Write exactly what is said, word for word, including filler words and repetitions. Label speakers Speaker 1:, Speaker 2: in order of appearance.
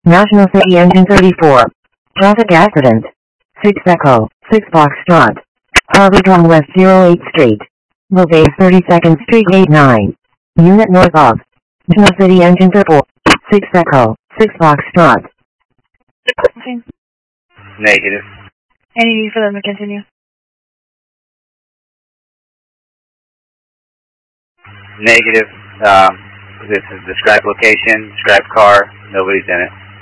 Speaker 1: National City Engine thirty-four. Traffic accident. six Echo, six Foxtrot. Harvard West oh eighth Street. Bovee thirty-second Street eight nine. Unit north of. National City Engine thirty-four. six Echo, six Foxtrot.
Speaker 2: Okay.
Speaker 3: Negative.
Speaker 2: Any need for them to continue?
Speaker 3: Negative. Um, this is described location, described car, nobody's in it.